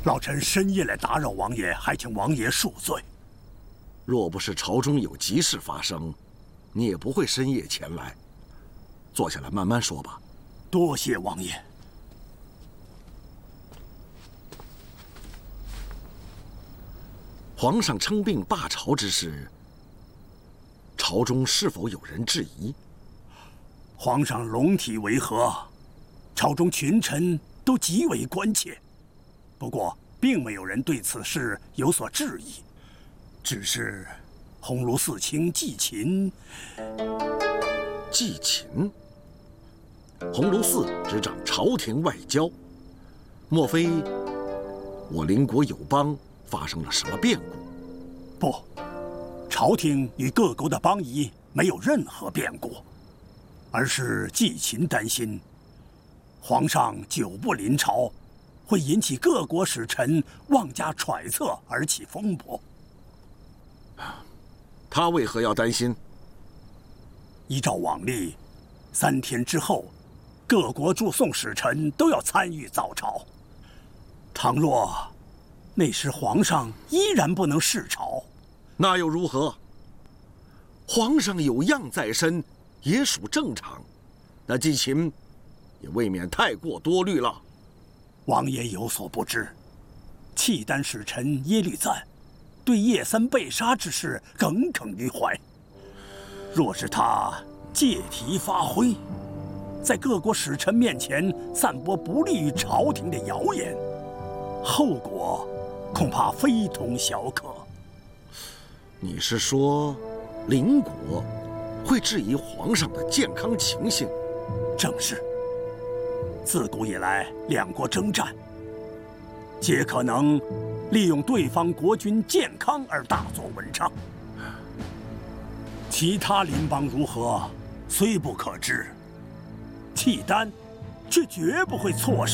老臣深夜来打扰王爷，还请王爷恕罪。 若不是朝中有急事发生，你也不会深夜前来。坐下来慢慢说吧。 多谢王爷。 皇上称病罢朝之事，朝中是否有人质疑？ 皇上龙体为何？朝中群臣都极为关切。不过，并没有人对此事有所质疑，只是鸿胪寺卿季秦。 季秦，鸿胪寺执掌朝廷外交，莫非我邻国友邦发生了什么变故？ 不，朝廷与各国的邦谊没有任何变故，而是季秦担心，皇上久不临朝，会引起各国使臣妄加揣测而起风波。 他为何要担心？ 依照往例，3天之后，各国驻宋使臣都要参与早朝。倘若那时皇上依然不能视朝， 那又如何？皇上有恙在身，也属正常。那季秦也未免太过多虑了。 王爷有所不知，契丹使臣耶律赞对叶森被杀之事耿耿于怀。若是他借题发挥，在各国使臣面前散播不利于朝廷的谣言，后果恐怕非同小可。 你是说，邻国会质疑皇上的健康情形？ 正是。自古以来，两国征战，皆可能利用对方国君健康而大做文章。其他邻邦如何，虽不可知，契丹却绝不会错失